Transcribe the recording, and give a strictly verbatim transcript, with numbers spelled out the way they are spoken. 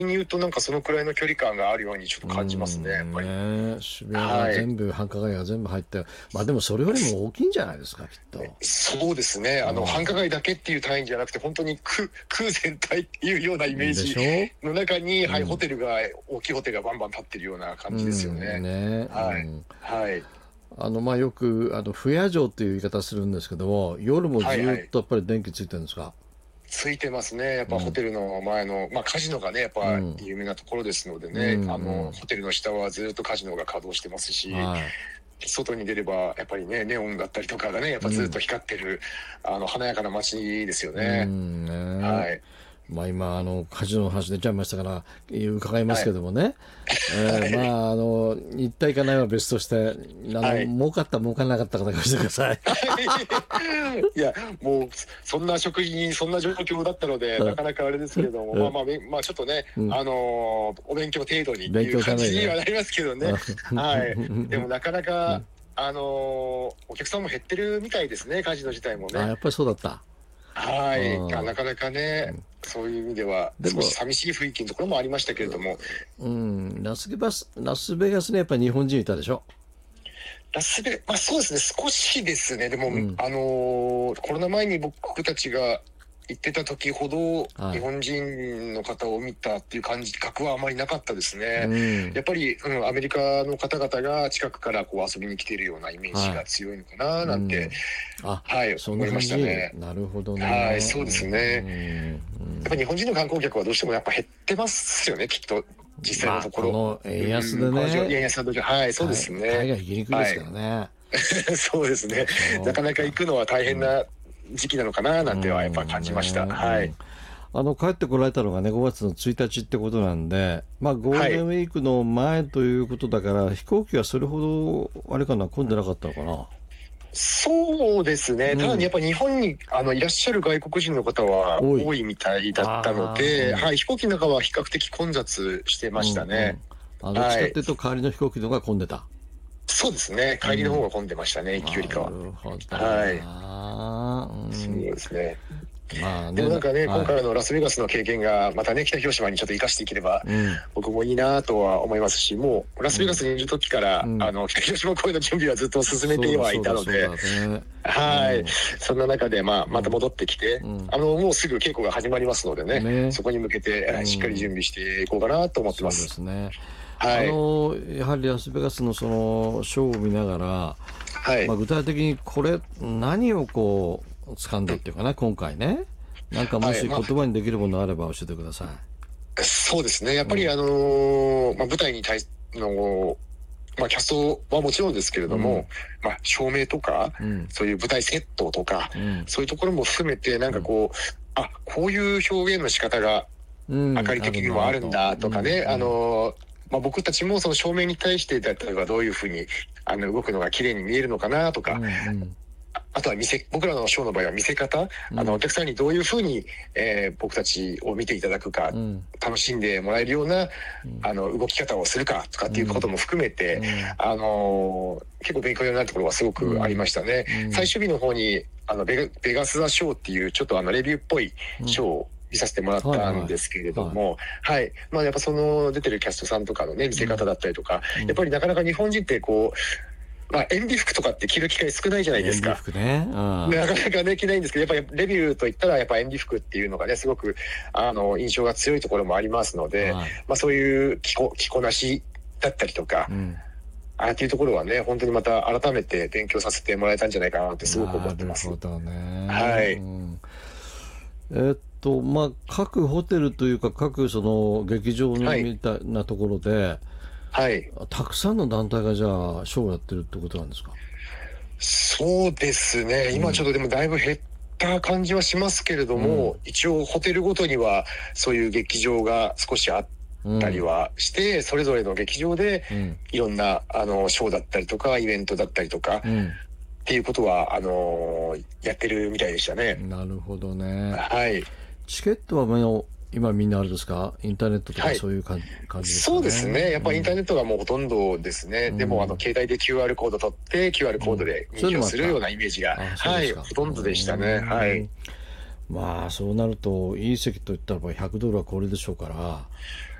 に言うとなんかそのくらいの距離感があるようにちょっと感じますね、やっぱり。 ね、渋谷が全部、はい、繁華街が全部入って、まあでもそれよりも大きいんじゃないですか、きっと。 そうですね、あの繁華街だけっていう単位じゃなくて、本当に区、区全体っていうようなイメージの中に、はい、うん、ホテルが、大きいホテルがバンバン建ってるような感じですよね。うん、ね、はい、うん、はい。 あのまあよくあの不夜城っていう言い方するんですけども、夜もずっとやっぱり電気ついてるんですか？はいはい、 ついてますね。やっぱホテルの前の、うん、まあカジノがね、やっぱ有名なところですのでね、うん、あの、ホテルの下はずっとカジノが稼働してますし、はい、外に出ればやっぱりね、ネオンだったりとかがね、やっぱずっと光ってる、うん、あの華やかな街ですよね。うんね、はい。 まあ今あのカジノの話出ちゃいましたから伺いますけどもね、はい、えー、まああの一体かないは別として、あの、はい、儲かった儲からなかったかだけしてください。 いやもうそんな食事にそんな状況だったので、なかなかあれですけれども、まあまあまあちょっとね、うん、あのお勉強程度にっていう感じにはなりますけどね。はい。でもなかなか、うん、あのお客さんも減ってるみたいですね、カジノ自体もね。 あ、やっぱりそうだった。 はい、なかなかね、うん、そういう意味では少し寂しい雰囲気のところもありましたけれども、 うん、ラスベガス、ラスベガスね、やっぱり日本人いたでしょ。 ラスベ、まあそうですね、少しですね。でも、うん、あのー、コロナ前に僕たちが行ってた時ほど、日本人の方を見たっていう感じ、格はあまりなかったですね。うん、やっぱり、うん、アメリカの方々が近くからこう遊びに来ているようなイメージが強いのかな、なんて、はい、はい、思いましたね。 なるほどね。 はい、そうですね。うん、やっぱ日本人の観光客はどうしてもやっぱ減ってますよね、きっと。実際のところ。 まあ、この円安でね。 うん、円安で、はい、そうですね。 海外行きにくいですからね。はい、 そうですね。なかなか行くのは大変な時期なのかななんてはやっぱ感じました。ね、はい。 あの帰ってこられたのがねごがつのついたちってことなんで、まあゴールデンウィークの前ということだから、はい、飛行機はそれほどあれかな、混んでなかったのかな。 そうですね、うん、ただやっぱり日本にあのいらっしゃる外国人の方は多いみたいだったので、はい、飛行機の中は比較的混雑してましたね。 うんうん、あどっちかっていうと、はい、帰りの飛行機の方が混んでた。 そうですね、帰りの方が混んでましたね、うん、行きよりかは。なるほど。はい、うん、そうですね。まあね、でもなんかね、はい、今回のラスベガスの経験がまたね北広島にちょっと生かしていければ、うん、僕もいいなとは思いますし、もうラスベガスにいる時から、うん、あの北広島公演の準備はずっと進めてはいたので、はい、うん、そんな中で、まあ、また戻ってきて、うん、あのもうすぐ稽古が始まりますのでね、ね、そこに向けてしっかり準備していこうかなと思ってます。 そうですね。はい、あのやはりラスベガスのそのショーを見ながら、はい、まあ、具体的にこれ何をこう掴んだっていうかな、うん、今回ね、なんかもし言葉にできるものがあれば教えてください。はい、まあ、そうですね、やっぱり、うん、あのーまあ、舞台に対の、まあ、キャストはもちろんですけれども、うん、まあ、照明とか、うん、そういう舞台セットとか、うん、そういうところも含めてなんかこう、あ、こういう表現の仕方が明かり的にもあるんだとかね、あのーまあ、僕たちもその照明に対して例えばどういうふうにあの動くのが綺麗に見えるのかなとか、うんうん、あとは見せ僕らのショーの場合は見せ方、うん、あのお客さんにどういうふうに、えー、僕たちを見ていただくか、うん、楽しんでもらえるような、うん、あの動き方をするかとかっていうことも含めて、うん、あのー、結構勉強になるところはすごくありましたね。うん、最終日の方にあのベガ、ベガス・ザ・ショーっていうちょっとあのレビューっぽいショーを見させてもらったんですけれども、はい、はいはい、まあやっぱその出てるキャストさんとかのね見せ方だったりとか、うん、やっぱりなかなか日本人ってこう、まあ演美服とかって着る機会少ないじゃないですか。 演美服ね、うん、 なかなかね着ないんですけど、やっぱりレビューといったらやっぱ演美服っていうのがねすごくあの印象が強いところもありますので、はい、まあそういう着こ着こなしだったりとか。うん、ああっていうところはね本当にまた改めて勉強させてもらえたんじゃないかなってすごく思ってます。 なるほどね。 はい。 うん、えー、っとまあ各ホテルというか各その劇場みたいなところで、はい、たくさんの団体がじゃあショーをやってるってことなんですか？ そうですね。今ちょっとでもだいぶ減った感じはしますけれども、うん、一応ホテルごとにはそういう劇場が少しあって。たりはして、うん、それぞれの劇場でいろんなあのショーだったりとかイベントだったりとか、うん、っていうことはあのやってるみたいでしたね。 なるほどね。 はい。 チケットはもう今みんなあれですか？インターネットとかそういう感じ、はい、ですかね。 そうですね。やっぱりインターネットがもうほとんどですね。うん、でもあの携帯で キューアール コード取って、うん、キューアール コードで認証するようなイメージが、はい、ほとんどでしたね。はい。 まあそうなるといい席といったらばひゃくドルはこれでしょうから。